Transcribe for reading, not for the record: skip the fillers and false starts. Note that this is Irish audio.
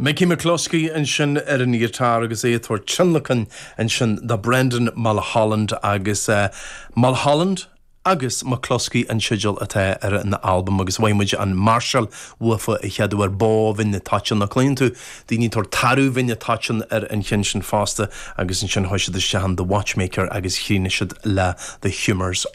Mickey McCluskey and sin an guitar agus éthor Chinlacan and sin the Brendan Mulholland agus Mulholland agus McCluskey and Schedule at in the album agus Waymuj and Marshall Woofa Headwer Bo in the touch on the clean to the need or Taru in the touch on in Hinshin Faster agus in Shin Hush the Shan the Watchmaker agus Hinishad La the Humours